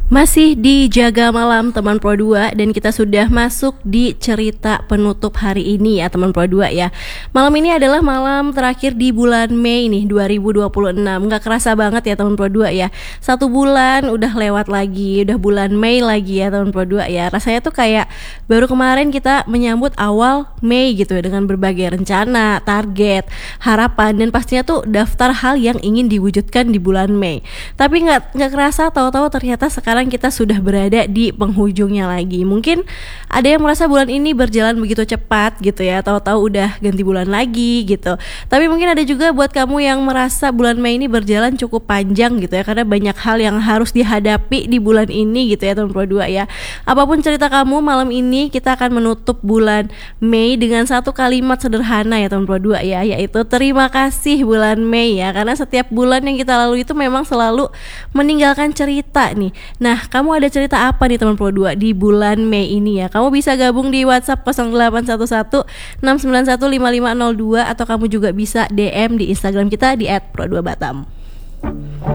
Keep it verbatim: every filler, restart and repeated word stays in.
Masih di Jaga Malam teman Pro dua dan kita sudah masuk di cerita penutup hari ini ya teman Pro dua ya. Malam ini adalah malam terakhir di bulan Mei nih dua ribu dua puluh enam. Nggak kerasa banget ya teman Pro dua ya. Satu bulan udah lewat lagi, udah bulan Mei lagi ya teman Pro dua ya. Rasanya tuh kayak baru kemarin kita menyambut awal Mei gitu ya, dengan berbagai rencana, target, harapan dan pastinya tuh daftar hal yang ingin diwujudkan di bulan Mei. Tapi nggak nggak kerasa tahu-tahu ternyata sekarang kita sudah berada di penghujungnya lagi. Mungkin ada yang merasa bulan ini berjalan begitu cepat gitu ya, tahu-tahu udah ganti bulan lagi gitu. Tapi mungkin ada juga buat kamu yang merasa bulan Mei ini berjalan cukup panjang gitu ya, karena banyak hal yang harus dihadapi di bulan ini gitu ya teman Pro dua ya. Apapun cerita kamu, malam ini kita akan menutup bulan Mei dengan satu kalimat sederhana ya teman Pro dua ya, yaitu terima kasih bulan Mei ya, karena setiap bulan yang kita lalui itu memang selalu meninggalkan cerita nih. Nah, kamu ada cerita apa nih teman Pro dua di bulan Mei ini ya? Kamu bisa gabung di WhatsApp nol delapan satu satu enam sembilan satu lima lima nol dua atau kamu juga bisa D M di Instagram kita di et pro dua batam.